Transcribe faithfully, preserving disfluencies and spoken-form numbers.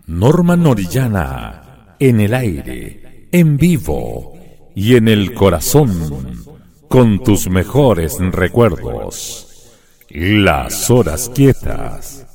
Norma Norillana, en el aire, en vivo y en el corazón, con tus mejores recuerdos. Las horas quietas.